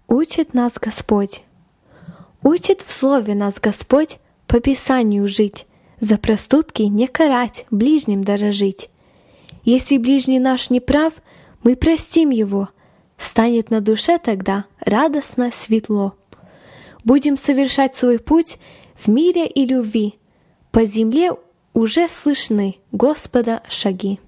Учит нас Господь. Учит в Слове нас Господь по Писанию жить, за проступки не карать, ближним дорожить. Если ближний наш не прав, мы простим его, станет на душе тогда радостно, светло. Будем совершать свой путь в мире и любви, по земле уже слышны Господа шаги.